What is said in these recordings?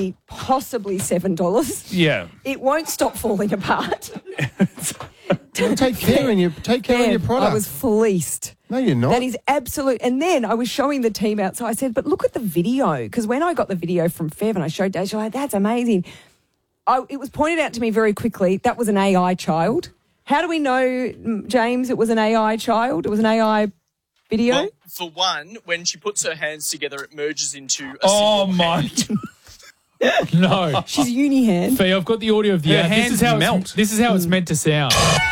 be possibly $7. Yeah. It won't stop falling apart. Take care in your product. I was fleeced. No, you're not. That is absolute. And then I was showing the team out. So I said, but look at the video. Because when I got the video from Fev and I showed Daisy, like, that's amazing. It was pointed out to me very quickly that was an AI child. How do we know, James, it was an AI child? It was an AI video? Well, for one, when she puts her hands together, it merges into a Oh, single my. hand. No. She's uni hand. Fee, I've got the audio of the Her ad. hands melt. This is how it's meant to sound.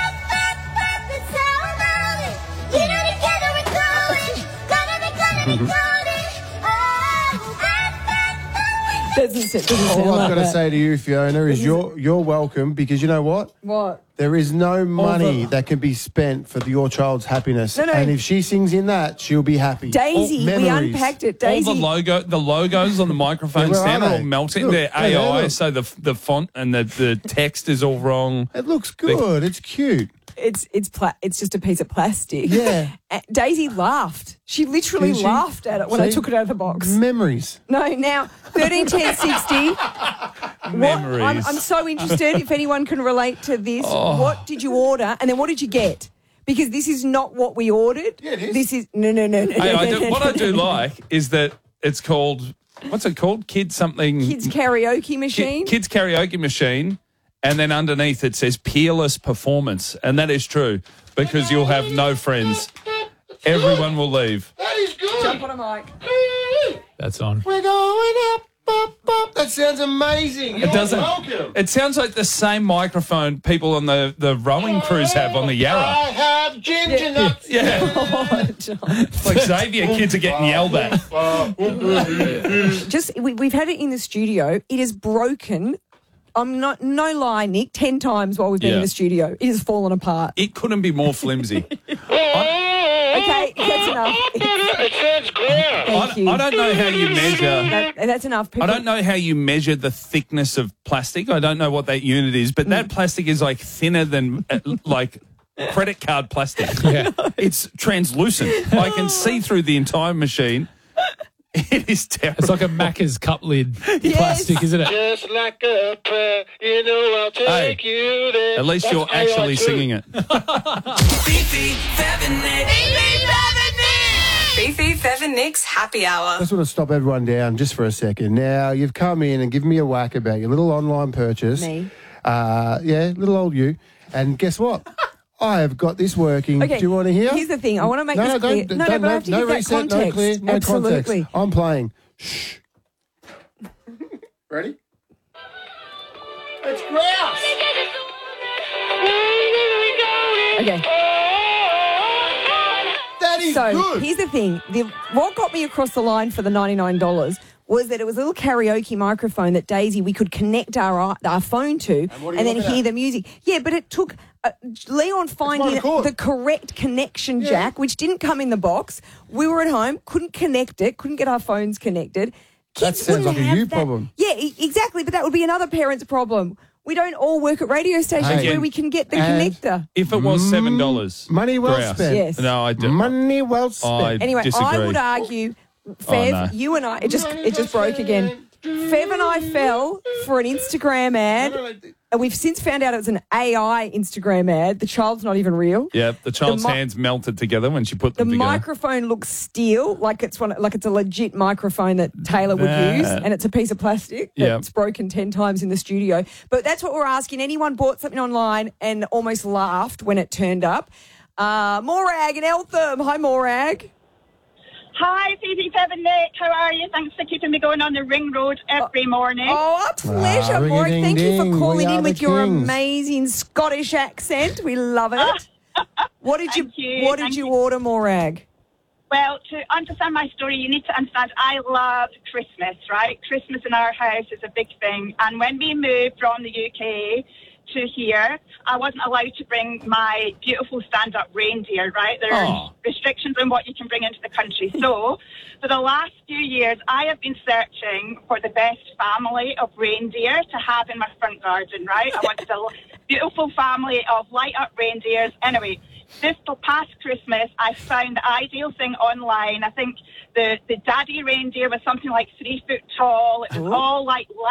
Doesn't sound All I've like got to that. say to you, Fiona, is you're welcome, because you know what? What? There is no money that can be spent for your child's happiness. No. And if she sings in that, she'll be happy. Daisy, we Memories. unpacked it. All Daisy. the logos on the microphone Yeah, where stand are are all they? melting. Look, They're yeah, AI, look. so the font and the text is all wrong. It looks good. It's cute. It's just a piece of plastic. Yeah. Daisy laughed. She literally Did she? laughed at it when I See? took it out of the box. Memories. No, now 13, 10, 60. Memories. I'm so interested if anyone can relate to this. What did you order and then what did you get? Because this is not what we ordered. Yeah, it is. This is no. Hey, what I do like is that it's called, what's it called? Kids something. Kids karaoke machine. Kids karaoke machine. And then underneath it says peerless performance. And that is true, because you'll have no friends. Everyone will leave. That is good. Jump on a mic. That's on. We're going up, up, up. That sounds amazing. It doesn't. Welcome. It sounds like the same microphone people on the rowing cruise have on the Yarra. I have ginger nuts. Yeah. Oh, John. It's like Xavier kids are getting yelled at. We've had it in the studio. It is broken. I'm not, no lie, Nick, 10 times while we've been Yeah. in the studio. It has fallen apart. It couldn't be more flimsy. Okay, that's enough. Thank you. I don't know how you measure. That's enough. I don't know how you measure the thickness of plastic. I don't know what that unit is, but that plastic is like thinner than like credit card plastic. Yeah. It's translucent. I can see through the entire machine. It is terrible. It's like a Macca's cup lid plastic, isn't it? Just like a prayer, you know I'll take you there. At least you're actually singing it. Fifi, Fev and Nick. Fifi, Fev and Nick's Happy Hour. I just want to stop everyone down just for a second. Now, you've come in and given me a whack about your little online purchase. Me? Yeah, little old you. And guess what? I have got this working. Okay, Do you want to hear? here's the thing. I want to make this clear. Don't, No, but I have to no give that reset, context. no clear, no Absolutely. context. I'm playing. Shh. Ready? It's grouse. Okay. That is So good. here's the thing. What got me across the line for the $99 was that it was a little karaoke microphone that Daisy, we could connect our phone to what are you and then looking hear at? the music. Yeah, but it took Leon finding cord. the correct connection jack, which didn't come in the box. We were at home, couldn't connect it, couldn't get our phones connected. That Kids sounds wouldn't like a have you that. problem. Yeah, exactly, but that would be another parent's problem. We don't all work at radio stations Hey. where we can get the And- connector. If it was $7, Money well grouse. spent. Yes. No, I do. Money well spent. I Anyway, disagree. I would argue, Fev, no. you and I, it just broke again. Fev and I fell for an Instagram ad, and we've since found out it was an AI Instagram ad. The child's not even real. Yeah, the child's The mi- hands melted together when she put The them together. microphone looks steel, like it's a legit microphone that Taylor would use, and it's a piece of plastic Yeah. that's broken 10 times in the studio. But that's what we're asking. Anyone bought something online and almost laughed when it turned up? Morag in Eltham. Hi, Morag. Hi, Fifi, Fev and Nick. How are you? Thanks for keeping me going on the ring road every morning. Oh, a pleasure, ring-a-ding-ding. Morag. Thank you for calling We are in the with your kings. amazing Scottish accent. We love it. What did Thank you. What did Thank you you. order, Morag? Well, to understand my story, you need to understand I love Christmas, right? Christmas in our house is a big thing. And when we moved from the UK to here, I wasn't allowed to bring my beautiful stand-up reindeer, right? There are restrictions on what you can bring into the country. So for the last few years, I have been searching for the best family of reindeer to have in my front garden, right? I wanted a beautiful family of light-up reindeers. Anyway, this past Christmas, I found the ideal thing online. I think the daddy reindeer was something like 3 foot tall. It was all like